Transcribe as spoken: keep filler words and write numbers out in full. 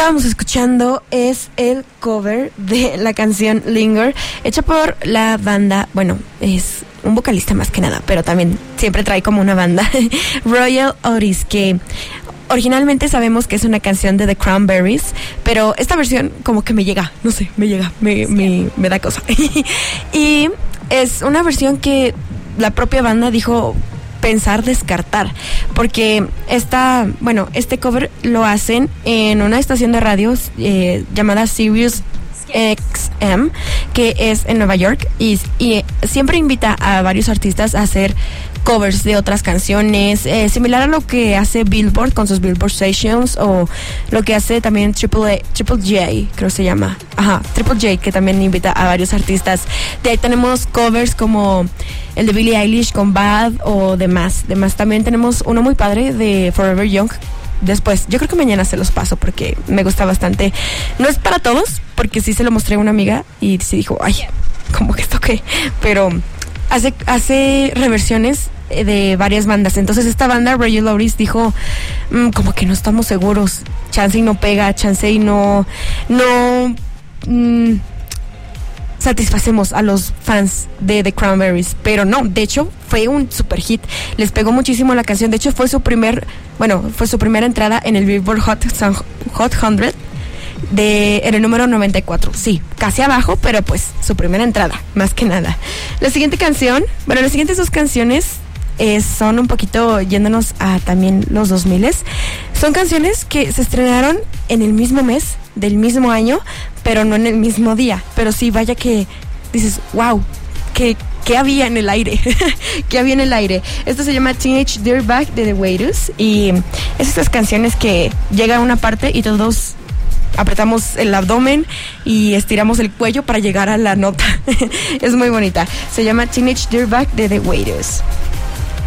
estábamos escuchando es el cover de la canción Linger, hecha por la banda, bueno, es un vocalista más que nada, pero también siempre trae como una banda, Royal Otis, que originalmente sabemos que es una canción de The Cranberries, pero esta versión como que me llega, no sé, me llega, me, me, me da cosa. Y es una versión que la propia banda dijo pensar descartar, porque esta, bueno, este cover lo hacen en una estación de radios eh, llamada Sirius X M, que es en Nueva York, y, y siempre invita a varios artistas a hacer covers de otras canciones, eh, similar a lo que hace Billboard con sus Billboard Sessions, o lo que hace también Triple, A, Triple J, creo se llama, ajá, Triple J, que también invita a varios artistas. De ahí tenemos covers como el de Billie Eilish con Bad o demás, demás. También tenemos uno muy padre de Forever Young. Después, yo creo que mañana se los paso porque me gusta bastante. No es para todos, porque sí se lo mostré a una amiga y sí dijo, ay, ¿cómo que esto qué? Pero hace, hace reversiones de varias bandas. Entonces esta banda, Royal Otis, dijo, mmm, como que no estamos seguros, chance y no pega, chance y no, no mmm, satisfacemos a los fans de The Cranberries, pero no, de hecho fue un super hit, les pegó muchísimo la canción. De hecho fue su primer, bueno, fue su primera entrada en el Billboard Hot, Hot cien de, en el número noventa y cuatro, sí, casi abajo, pero pues su primera entrada, más que nada. La siguiente canción, bueno, las siguientes dos canciones Eh, son un poquito yéndonos a también los dos miles. Son canciones que se estrenaron en el mismo mes del mismo año, pero no en el mismo día. Pero sí, vaya que dices, wow, que ¿qué había en el aire? ¿Qué había en el aire? Esto se llama Teenage Dirtbag de The Waiters, y es estas canciones que llega a una parte y todos apretamos el abdomen y estiramos el cuello para llegar a la nota. Es muy bonita. Se llama Teenage Dirtbag de The Waiters.